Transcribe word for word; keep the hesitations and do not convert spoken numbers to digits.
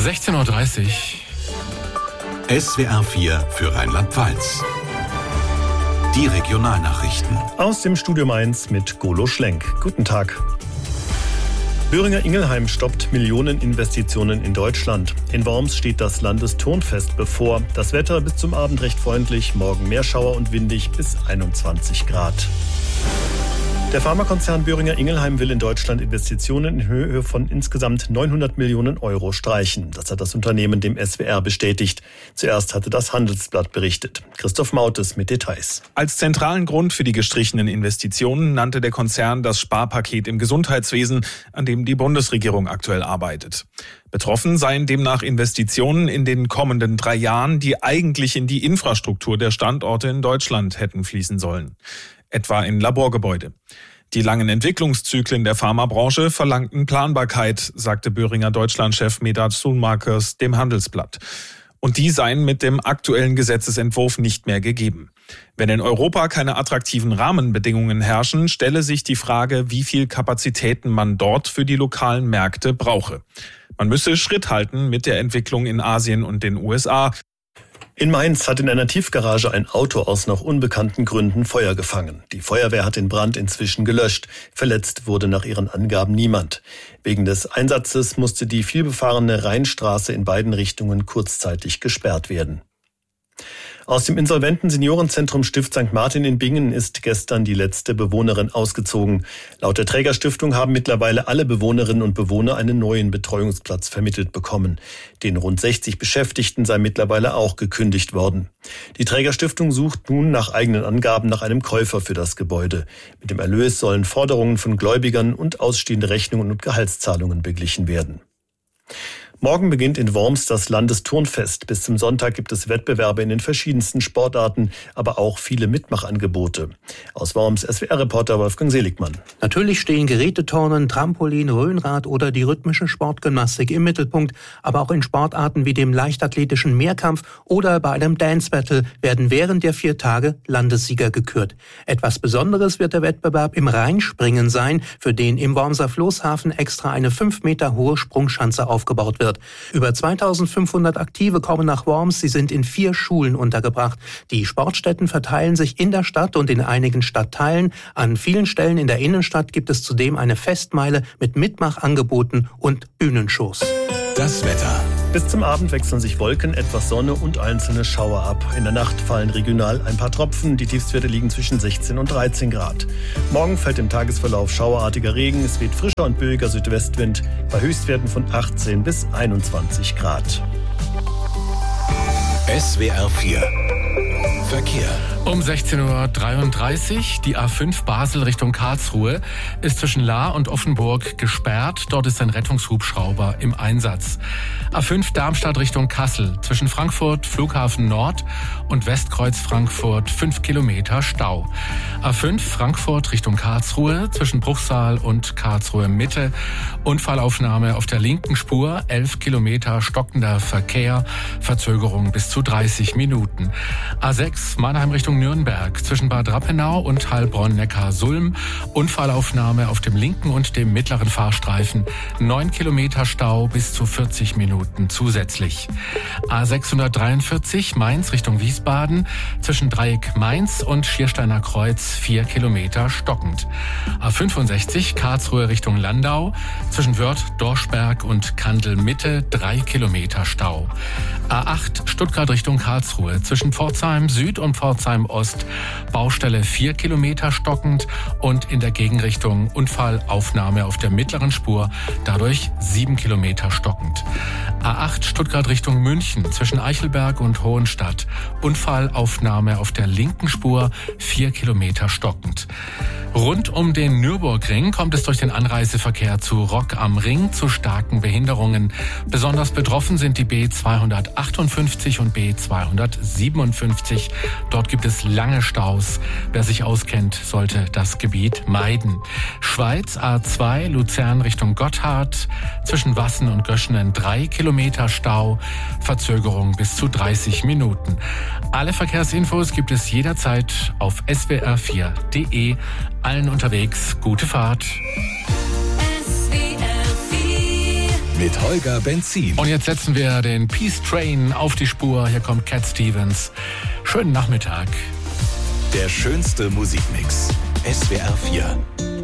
sechzehn Uhr dreißig. S W R vier für Rheinland-Pfalz. Die Regionalnachrichten. Aus dem Studio Mainz mit Golo Schlenk. Guten Tag. Böhringer Ingelheim stoppt Millioneninvestitionen in Deutschland. In Worms steht das Landesturnfest bevor. Das Wetter bis zum Abend recht freundlich, morgen mehr Schauer und windig bis einundzwanzig Grad. Der Pharmakonzern Böhringer Ingelheim will in Deutschland Investitionen in Höhe von insgesamt neunhundert Millionen Euro streichen. Das hat das Unternehmen dem S W R bestätigt. Zuerst hatte das Handelsblatt berichtet. Christoph Mautes mit Details. Als zentralen Grund für die gestrichenen Investitionen nannte der Konzern das Sparpaket im Gesundheitswesen, an dem die Bundesregierung aktuell arbeitet. Betroffen seien demnach Investitionen in den kommenden drei Jahren, die eigentlich in die Infrastruktur der Standorte in Deutschland hätten fließen sollen. Etwa in Laborgebäude. Die langen Entwicklungszyklen der Pharmabranche verlangten Planbarkeit, sagte Böhringer Deutschlandchef Medard Schoenmakers dem Handelsblatt. Und die seien mit dem aktuellen Gesetzesentwurf nicht mehr gegeben. Wenn in Europa keine attraktiven Rahmenbedingungen herrschen, stelle sich die Frage, wie viel Kapazitäten man dort für die lokalen Märkte brauche. Man müsse Schritt halten mit der Entwicklung in Asien und den U S A. In Mainz hat in einer Tiefgarage ein Auto aus noch unbekannten Gründen Feuer gefangen. Die Feuerwehr hat den Brand inzwischen gelöscht. Verletzt wurde nach ihren Angaben niemand. Wegen des Einsatzes musste die vielbefahrene Rheinstraße in beiden Richtungen kurzzeitig gesperrt werden. Aus dem insolventen Seniorenzentrum Stift Sankt Martin in Bingen ist gestern die letzte Bewohnerin ausgezogen. Laut der Trägerstiftung haben mittlerweile alle Bewohnerinnen und Bewohner einen neuen Betreuungsplatz vermittelt bekommen. Den rund sechzig Beschäftigten sei mittlerweile auch gekündigt worden. Die Trägerstiftung sucht nun nach eigenen Angaben nach einem Käufer für das Gebäude. Mit dem Erlös sollen Forderungen von Gläubigern und ausstehende Rechnungen und Gehaltszahlungen beglichen werden. Morgen beginnt in Worms das Landesturnfest. Bis zum Sonntag gibt es Wettbewerbe in den verschiedensten Sportarten, aber auch viele Mitmachangebote. Aus Worms S W R-Reporter Wolfgang Seligmann. Natürlich stehen Geräteturnen, Trampolin, Rhönrad oder die rhythmische Sportgymnastik im Mittelpunkt. Aber auch in Sportarten wie dem leichtathletischen Mehrkampf oder bei einem Dance Battle werden während der vier Tage Landessieger gekürt. Etwas Besonderes wird der Wettbewerb im Rheinspringen sein, für den im Wormser Floßhafen extra eine fünf Meter hohe Sprungschanze aufgebaut wird. Über zweitausendfünfhundert Aktive kommen nach Worms. Sie sind in vier Schulen untergebracht. Die Sportstätten verteilen sich in der Stadt und in einigen Stadtteilen. An vielen Stellen in der Innenstadt gibt es zudem eine Festmeile mit Mitmachangeboten und Bühnenshows. Das Wetter. Bis zum Abend wechseln sich Wolken, etwas Sonne und einzelne Schauer ab. In der Nacht fallen regional ein paar Tropfen. Die Tiefstwerte liegen zwischen sechzehn und dreizehn Grad. Morgen fällt im Tagesverlauf schauerartiger Regen. Es weht frischer und böiger Südwestwind bei Höchstwerten von achtzehn bis einundzwanzig Grad. S W R vier Verkehr. Um sechzehn Uhr dreiunddreißig, die A fünf Basel Richtung Karlsruhe ist zwischen Lahr und Offenburg gesperrt. Dort ist ein Rettungshubschrauber im Einsatz. A fünf Darmstadt Richtung Kassel, zwischen Frankfurt Flughafen Nord und Westkreuz Frankfurt fünf Kilometer Stau. A fünf Frankfurt Richtung Karlsruhe, zwischen Bruchsal und Karlsruhe Mitte. Unfallaufnahme auf der linken Spur, elf Kilometer stockender Verkehr, Verzögerung bis zu dreißig Minuten. A sechs Mannheim Richtung Nürnberg, zwischen Bad Rappenau und Heilbronn-Neckar-Sulm. Unfallaufnahme auf dem linken und dem mittleren Fahrstreifen. neun Kilometer Stau bis zu vierzig Minuten zusätzlich. A sechshundertdreiundvierzig Mainz Richtung Wiesbaden, zwischen Dreieck Mainz und Schiersteiner Kreuz vier Kilometer stockend. A fünfundsechzig Karlsruhe Richtung Landau, zwischen Wörth, Dorschberg und Kandel Mitte drei Kilometer Stau. A acht Stuttgart Richtung Karlsruhe, zwischen Pforzheim Süd und Pforzheim Ost, Baustelle vier Kilometer stockend und in der Gegenrichtung Unfallaufnahme auf der mittleren Spur, dadurch sieben Kilometer stockend. A acht Stuttgart Richtung München, zwischen Eichelberg und Hohenstadt, Unfallaufnahme auf der linken Spur, vier Kilometer stockend. Rund um den Nürburgring kommt es durch den Anreiseverkehr zu Rock am Ring zu starken Behinderungen. Besonders betroffen sind die B zweihundertachtundfünfzig und B zweihundertsiebenundfünfzig. Dort gibt es lange Staus. Wer sich auskennt, sollte das Gebiet meiden. Schweiz A zwei Luzern Richtung Gotthard, zwischen Wassen und Göschenen drei Kilometer Stau, Verzögerung bis zu dreißig Minuten. Alle Verkehrsinfos gibt es jederzeit auf S W R vier punkt de. Allen unterwegs gute Fahrt. S W R vier mit Holger Benzin. Und jetzt setzen wir den Peace Train auf die Spur. Hier kommt Cat Stevens. Schönen Nachmittag. Der schönste Musikmix. S W R vier.